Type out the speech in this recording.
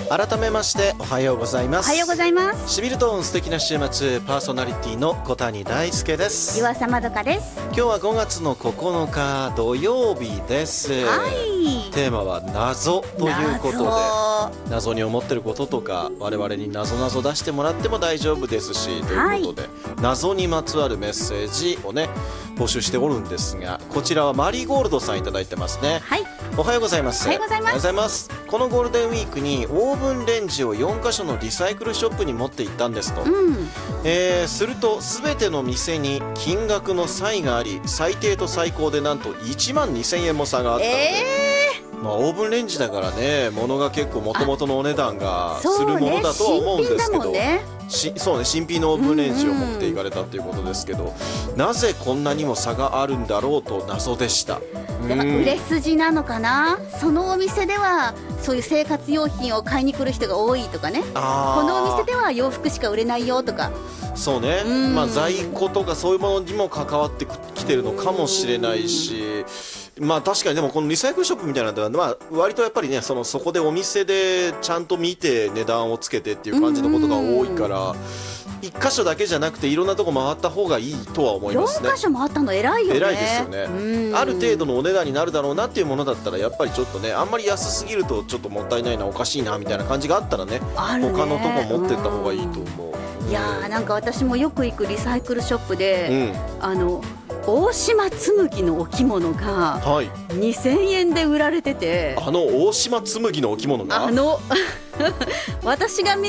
改めましておはようございます。 おはようございます。 しびると素敵な週末、パーソナリティの小谷大輔です。 湯浅まどかです。 今日は5月の9日土曜日です。 はい。 テーマは謎ということで、謎に思ってることとか我々に謎出してもらっても大丈夫ですし、ということで、謎にまつわるメッセージをね募集しておるんですが、こちらはマリーゴールドさんいただいてますね。 はい。 おはようございます。 おはようございます。 このゴールデンウィークにオーブンレンジを4カ所のリサイクルショップに持って行ったんですと、すると全ての店に金額の差異があり、最低と最高でなんと1万2000円も差があったので、オーブンレンジだからね、物が結構もともとのお値段がするものだとは思うんですけど、そうね、新品のオーブンレンジを持っていかれたということですけど、なぜこんなにも差があるんだろうと謎でした。 やっぱ売れ筋なのかな。そのお店ではそういう生活用品を買いに来る人が多いとかね、このお店では洋服しか売れないよとか、 そうね、在庫とかそういうものにも関わってきてるのかもしれないし、確かにでもこのリサイクルショップみたいなのは、割とやっぱりね、そこでお店でちゃんと見て値段をつけてっていう感じのことが多いから、一箇所だけじゃなくていろんなとこ回った方がいいとは思いますね。 4箇所回ったの偉いよね。 偉いですよね。ある程度のお値段になるだろうなっていうものだったら、やっぱりちょっとね、あんまり安すぎるとちょっともったいないな、おかしいなみたいな感じがあったらね、他のとこ持ってった方がいいと思う。 いやー、なんか私もよく行くリサイクルショップで、大島紬のお着物が2000円で売られてて、 大島紬のお着物が私が見